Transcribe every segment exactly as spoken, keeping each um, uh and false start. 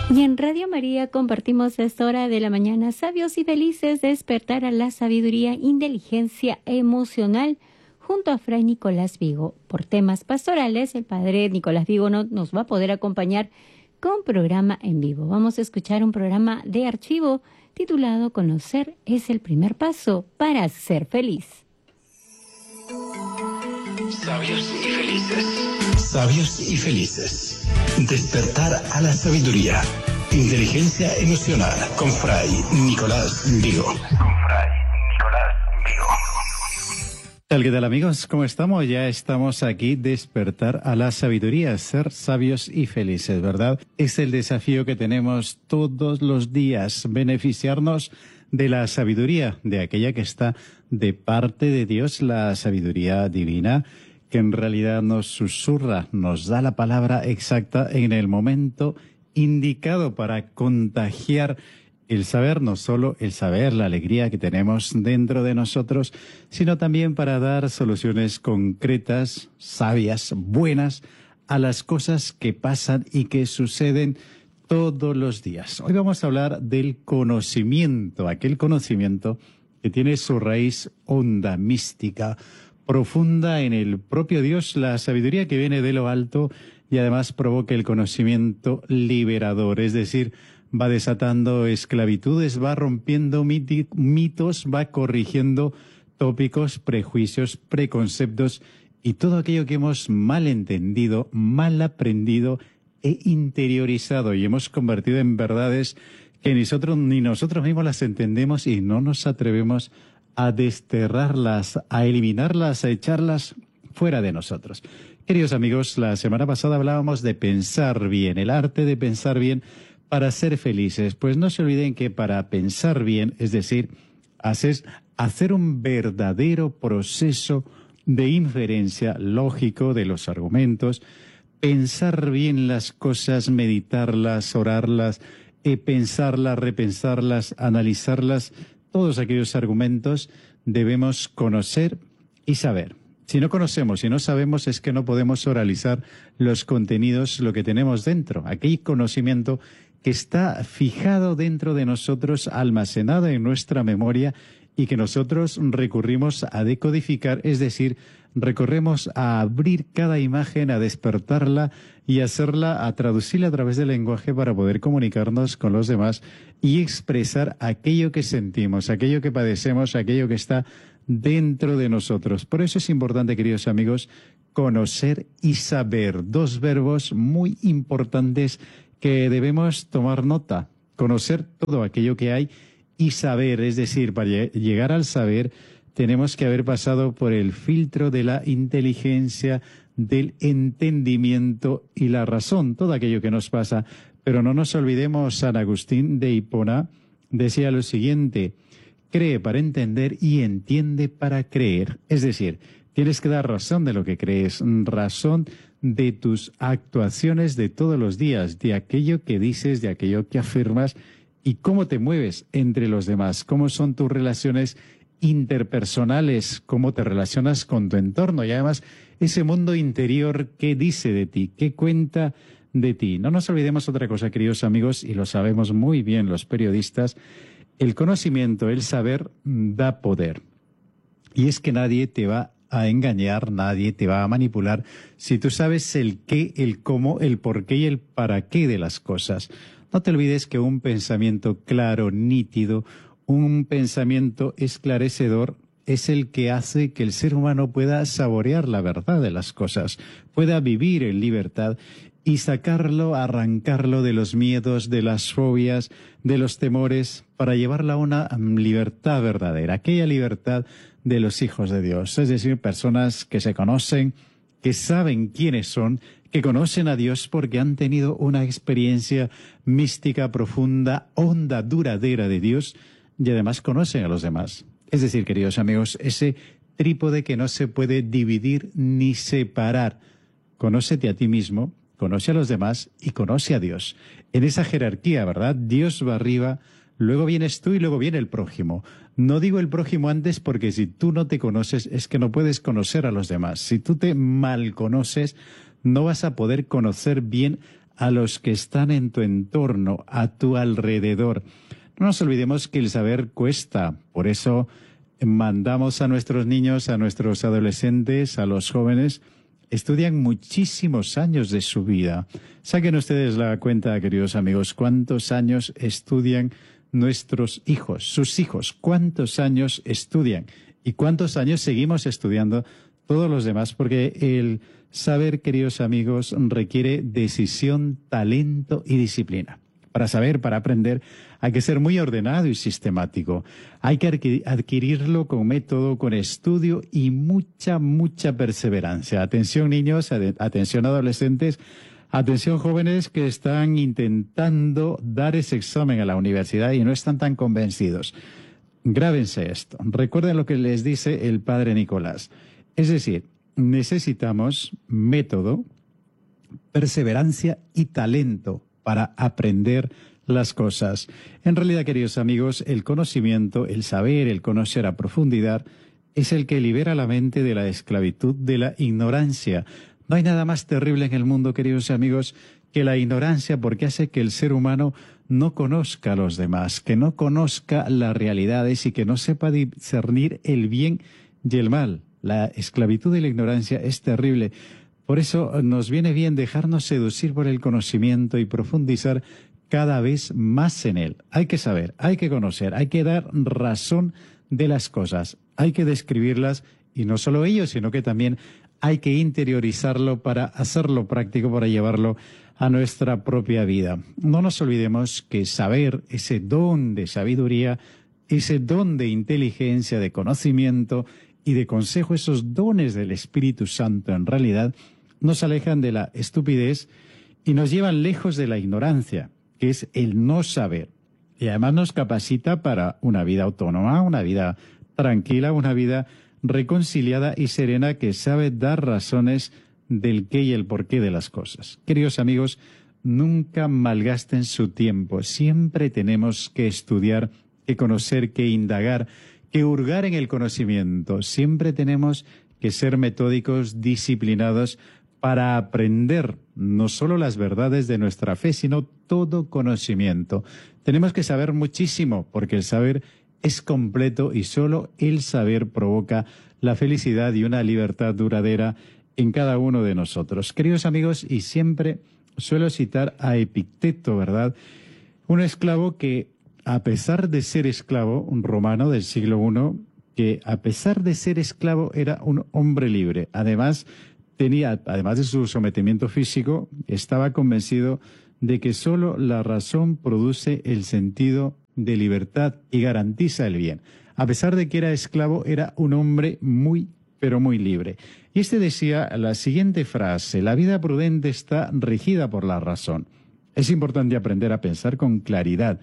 Y en Radio María compartimos esta hora de la mañana, sabios y felices, despertar a la sabiduría, inteligencia emocional, junto a Fray Nicolás Vigo. Por temas pastorales, el Padre Nicolás Vigo no nos va a poder acompañar con programa en vivo. Vamos a escuchar un programa de archivo titulado Conocer es el primer paso para ser feliz. Sabios y felices. Sabios y felices. Despertar a la sabiduría. Inteligencia emocional con Fray Nicolás Vigo. Con Fray Nicolás Vigo. Tal, ¿qué tal, amigos? ¿Cómo estamos? Ya estamos aquí, despertar a la sabiduría, ser sabios y felices, ¿verdad? Es el desafío que tenemos todos los días, beneficiarnos de la sabiduría, de aquella que está de parte de Dios, la sabiduría divina, que en realidad nos susurra, nos da la palabra exacta en el momento indicado para contagiar el saber, no solo el saber, la alegría que tenemos dentro de nosotros, sino también para dar soluciones concretas, sabias, buenas a las cosas que pasan y que suceden todos los días. Hoy vamos a hablar del conocimiento, aquel conocimiento que tiene su raíz honda, mística, profunda en el propio Dios, la sabiduría que viene de lo alto y además provoca el conocimiento liberador, es decir, va desatando esclavitudes, va rompiendo mitos, va corrigiendo tópicos, prejuicios, preconceptos y todo aquello que hemos mal entendido, mal aprendido e interiorizado y hemos convertido en verdades que ni nosotros, ni nosotros mismos las entendemos y no nos atrevemos a desterrarlas, a eliminarlas, a echarlas fuera de nosotros. Queridos amigos, la semana pasada hablábamos de pensar bien, el arte de pensar bien para ser felices. Pues no se olviden que para pensar bien, es decir, hacer, hacer un verdadero proceso de inferencia lógico de los argumentos, pensar bien las cosas, meditarlas, orarlas, eh, pensarlas, repensarlas, analizarlas, todos aquellos argumentos debemos conocer y saber. Si no conocemos, si no sabemos, es que no podemos oralizar los contenidos, lo que tenemos dentro, aquel conocimiento que está fijado dentro de nosotros, almacenado en nuestra memoria y que nosotros recurrimos a decodificar, es decir, recorremos a abrir cada imagen, a despertarla y hacerla, a traducirla a través del lenguaje para poder comunicarnos con los demás y expresar aquello que sentimos, aquello que padecemos, aquello que está dentro de nosotros. Por eso es importante, queridos amigos, conocer y saber, dos verbos muy importantes que debemos tomar nota, conocer todo aquello que hay y saber, es decir, para llegar al saber tenemos que haber pasado por el filtro de la inteligencia, del entendimiento y la razón, todo aquello que nos pasa. Pero no nos olvidemos, San Agustín de Hipona decía lo siguiente: cree para entender y entiende para creer. Es decir, tienes que dar razón de lo que crees, razón de tus actuaciones de todos los días, de aquello que dices, de aquello que afirmas y cómo te mueves entre los demás, cómo son tus relaciones interpersonales, cómo te relacionas con tu entorno y además ese mundo interior, qué dice de ti, qué cuenta de ti. No nos olvidemos otra cosa, queridos amigos, y lo sabemos muy bien los periodistas: el conocimiento, el saber da poder. Y es que nadie te va a engañar, nadie te va a manipular si tú sabes el qué, el cómo, el por qué y el para qué de las cosas. No te olvides que un pensamiento claro, nítido, un pensamiento esclarecedor es el que hace que el ser humano pueda saborear la verdad de las cosas, pueda vivir en libertad y sacarlo, arrancarlo de los miedos, de las fobias, de los temores, para llevarla a una libertad verdadera, aquella libertad de los hijos de Dios, es decir, personas que se conocen, que saben quiénes son, que conocen a Dios porque han tenido una experiencia mística, profunda, honda, duradera de Dios, y además conocen a los demás. Es decir, queridos amigos, ese trípode que no se puede dividir ni separar. Conócete a ti mismo, conoce a los demás y conoce a Dios. En esa jerarquía, ¿verdad? Dios va arriba, luego vienes tú y luego viene el prójimo. No digo el prójimo antes porque si tú no te conoces es que no puedes conocer a los demás. Si tú te mal conoces, no vas a poder conocer bien a los que están en tu entorno, a tu alrededor. No nos olvidemos que el saber cuesta, por eso mandamos a nuestros niños, a nuestros adolescentes, a los jóvenes, estudian muchísimos años de su vida. Saquen ustedes la cuenta, queridos amigos, cuántos años estudian nuestros hijos, sus hijos, cuántos años estudian y cuántos años seguimos estudiando todos los demás, porque el saber, queridos amigos, requiere decisión, talento y disciplina. Para saber, para aprender, hay que ser muy ordenado y sistemático. Hay que adquirirlo con método, con estudio y mucha, mucha perseverancia. Atención niños, atención adolescentes, atención jóvenes que están intentando dar ese examen a la universidad y no están tan convencidos. Grábense esto. Recuerden lo que les dice el padre Nicolás. Es decir, necesitamos método, perseverancia y talento para aprender las cosas. En realidad, queridos amigos, el conocimiento, el saber, el conocer a profundidad, es el que libera la mente de la esclavitud, de la ignorancia. No hay nada más terrible en el mundo, queridos amigos, que la ignorancia, porque hace que el ser humano no conozca a los demás, que no conozca las realidades y que no sepa discernir el bien y el mal. La esclavitud y la ignorancia es terrible. Por eso nos viene bien dejarnos seducir por el conocimiento y profundizar cada vez más en él. Hay que saber, hay que conocer, hay que dar razón de las cosas, hay que describirlas y no solo ello, sino que también hay que interiorizarlo para hacerlo práctico, para llevarlo a nuestra propia vida. No nos olvidemos que saber, ese don de sabiduría, ese don de inteligencia, de conocimiento y de consejo, esos dones del Espíritu Santo en realidad nos alejan de la estupidez y nos llevan lejos de la ignorancia, que es el no saber. Y además nos capacita para una vida autónoma, una vida tranquila, una vida reconciliada y serena que sabe dar razones del qué y el porqué de las cosas. Queridos amigos, nunca malgasten su tiempo. Siempre tenemos que estudiar, que conocer, que indagar, que hurgar en el conocimiento. Siempre tenemos que ser metódicos, disciplinados, para aprender no solo las verdades de nuestra fe, sino todo conocimiento. Tenemos que saber muchísimo, porque el saber es completo y solo el saber provoca la felicidad y una libertad duradera en cada uno de nosotros. Queridos amigos, y siempre suelo citar a Epicteto, ¿verdad? Un esclavo que, a pesar de ser esclavo, un romano del siglo primero, que a pesar de ser esclavo era un hombre libre. Además, tenía, además de su sometimiento físico, estaba convencido de que solo la razón produce el sentido de libertad y garantiza el bien. A pesar de que era esclavo, era un hombre muy, pero muy libre. Y este decía la siguiente frase: la vida prudente está regida por la razón. Es importante aprender a pensar con claridad.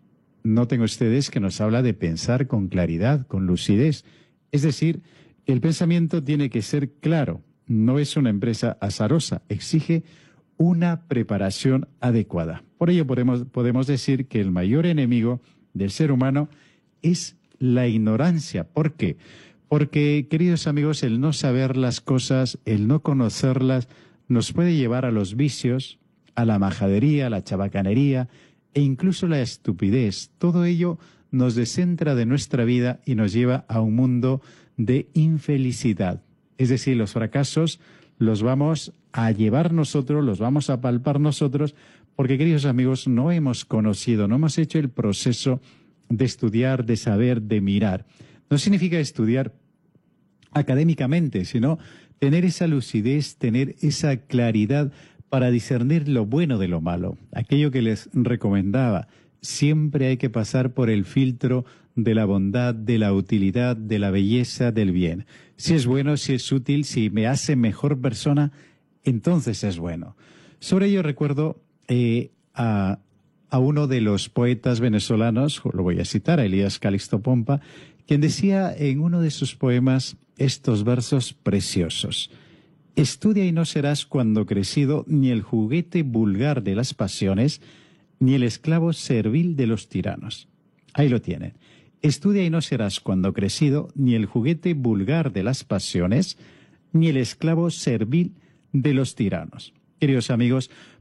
Noten ustedes que nos habla de pensar con claridad, con lucidez. Es decir, el pensamiento tiene que ser claro. No es una empresa azarosa, exige una preparación adecuada. Por ello podemos, podemos decir que el mayor enemigo del ser humano es la ignorancia. ¿Por qué? Porque, queridos amigos, el no saber las cosas, el no conocerlas, nos puede llevar a los vicios, a la majadería, a la chabacanería e incluso la estupidez. Todo ello nos descentra de nuestra vida y nos lleva a un mundo de infelicidad. Es decir, los fracasos los vamos a llevar nosotros, los vamos a palpar nosotros, porque, queridos amigos, no hemos conocido, no hemos hecho el proceso de estudiar, de saber, de mirar. No significa estudiar académicamente, sino tener esa lucidez, tener esa claridad para discernir lo bueno de lo malo. Aquello que les recomendaba, siempre hay que pasar por el filtro de la bondad, de la utilidad, de la belleza, del bien. Si es bueno, si es útil, si me hace mejor persona, entonces es bueno. Sobre ello recuerdo eh, a, a uno de los poetas venezolanos, lo voy a citar, a Elías Calixto Pompa, quien decía en uno de sus poemas estos versos preciosos: estudia y no serás cuando crecido ni el juguete vulgar de las pasiones, ni el esclavo servil de los tiranos. Ahí lo tienen. Estudia y no serás cuando crecido ni el juguete vulgar de las pasiones, ni el esclavo servil de los tiranos. Queridos amigos,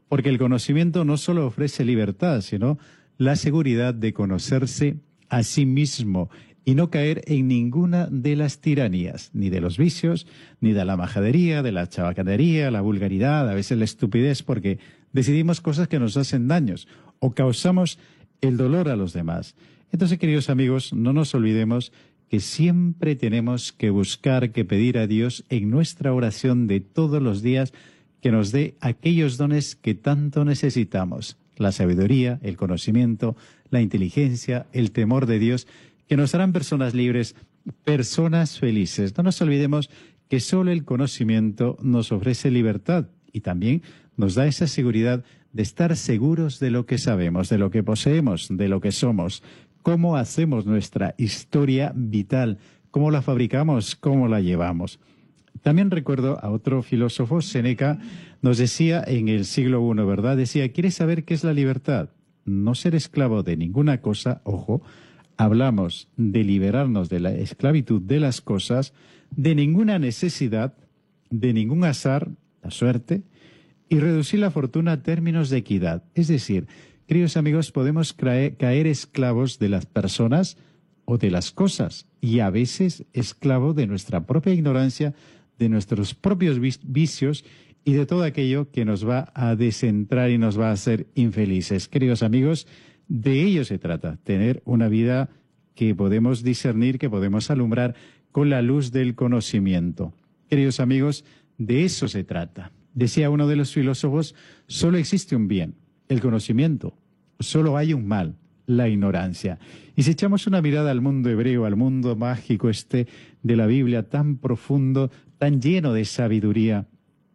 porque el conocimiento no solo ofrece libertad, sino la seguridad de conocerse a sí mismo y no caer en ninguna de las tiranías, ni de los vicios, ni de la majadería, de la chabacanería, la vulgaridad, a veces la estupidez, porque decidimos cosas que nos hacen daños o causamos el dolor a los demás. Entonces, queridos amigos, no nos olvidemos que siempre tenemos que buscar, que pedir a Dios en nuestra oración de todos los días que nos dé aquellos dones que tanto necesitamos, la sabiduría, el conocimiento, la inteligencia, el temor de Dios, que nos harán personas libres, personas felices. No nos olvidemos que solo el conocimiento nos ofrece libertad y también nos da esa seguridad de estar seguros de lo que sabemos, de lo que poseemos, de lo que somos, cómo hacemos nuestra historia vital, cómo la fabricamos, cómo la llevamos. También recuerdo a otro filósofo, Séneca, nos decía en el siglo primero, ¿verdad? Decía, ¿quieres saber qué es la libertad? No ser esclavo de ninguna cosa, ojo, hablamos de liberarnos de la esclavitud de las cosas, de ninguna necesidad, de ningún azar, la suerte, y reducir la fortuna a términos de equidad. Es decir, queridos amigos, podemos caer, caer esclavos de las personas o de las cosas, y a veces esclavos de nuestra propia ignorancia, de nuestros propios vicios y de todo aquello que nos va a descentrar y nos va a hacer infelices. Queridos amigos, de ello se trata, tener una vida que podemos discernir, que podemos alumbrar con la luz del conocimiento. Queridos amigos, de eso se trata. Decía uno de los filósofos, solo existe un bien, el conocimiento, solo hay un mal, la ignorancia. Y si echamos una mirada al mundo hebreo, al mundo mágico este de la Biblia, tan profundo, tan lleno de sabiduría,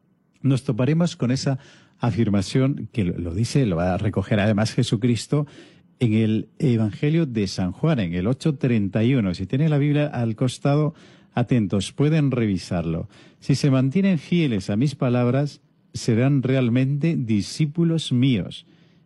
nos toparemos con esa afirmación que lo dice, lo va a recoger además Jesucristo en el Evangelio de San Juan, en el ocho treinta y uno. Si tienen la Biblia al costado, atentos, pueden revisarlo. Si se mantienen fieles a mis palabras, serán realmente discípulos míos.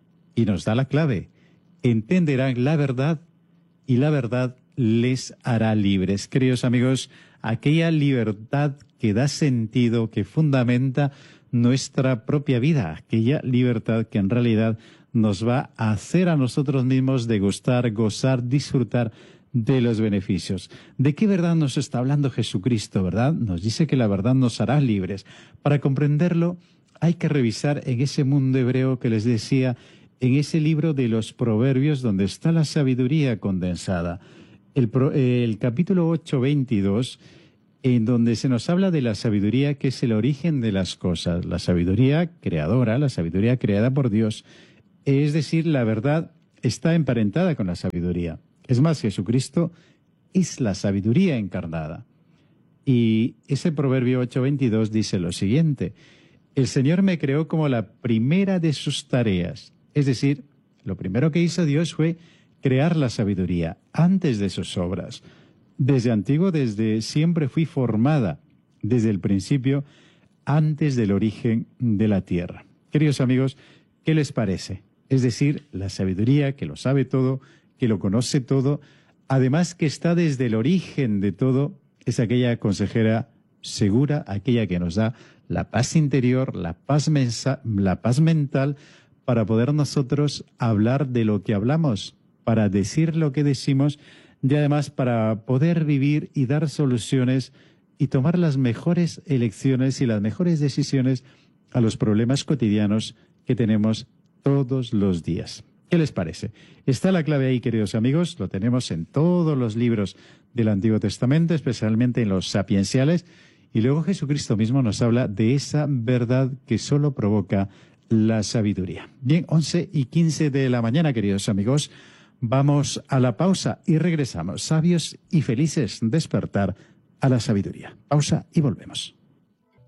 Y nos da la clave. Entenderán la verdad y la verdad les hará libres. Queridos amigos, aquella libertad que da sentido, que fundamenta nuestra propia vida, aquella libertad que en realidad nos va a hacer a nosotros mismos degustar, gozar, disfrutar de los beneficios. ¿De qué verdad nos está hablando Jesucristo, verdad? Nos dice que la verdad nos hará libres. Para comprenderlo, hay que revisar en ese mundo hebreo que les decía, en ese libro de los Proverbios, donde está la sabiduría condensada. El, el capítulo ocho, veintidós, en donde se nos habla de la sabiduría que es el origen de las cosas, la sabiduría creadora, la sabiduría creada por Dios. Es decir, la verdad está emparentada con la sabiduría. Es más, Jesucristo es la sabiduría encarnada. Y ese Proverbio ocho, veintidós dice lo siguiente, el Señor me creó como la primera de sus tareas. Es decir, lo primero que hizo Dios fue crear la sabiduría antes de sus obras. Desde antiguo, desde siempre fui formada, desde el principio, antes del origen de la tierra. Queridos amigos, ¿qué les parece? Es decir, la sabiduría que lo sabe todo, que lo conoce todo, además que está desde el origen de todo, es aquella consejera segura, aquella que nos da la paz interior, la paz, mensa, la paz mental, para poder nosotros hablar de lo que hablamos, para decir lo que decimos, y además para poder vivir y dar soluciones y tomar las mejores elecciones y las mejores decisiones a los problemas cotidianos que tenemos todos los días. ¿Qué les parece? Está la clave ahí, queridos amigos, lo tenemos en todos los libros del Antiguo Testamento, especialmente en los sapienciales, y luego Jesucristo mismo nos habla de esa verdad que solo provoca la sabiduría. Bien, once y quince de la mañana, queridos amigos, vamos a la pausa y regresamos. Sabios y felices, despertar a la sabiduría. Pausa y volvemos.